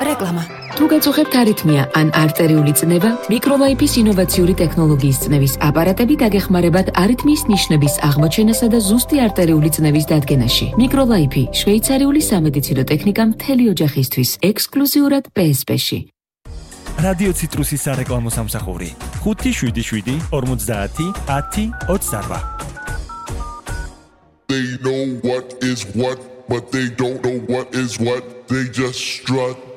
რეკლამა. თუ გაწუხებთ არითმია ან არტერიული წნევა, მიკროლაიფის ინოვაციური ტექნოლოგიის წნევის აპარატები დაგეხმარებათ არითმიის ნიშნების აღმოჩენასა და ზუსტი არტერიული წნევის დადგენაში. მიკროლაიფი შვეიცარიული სამედიცინო ტექნიკა მთელი ოჯახისთვის, ექსკლუზიურად PSP-ში. რადიო ციტრუსის სარეკლამო სამსახური 577 50 10 28. They know what is what, but they don't know what is what. They just strut.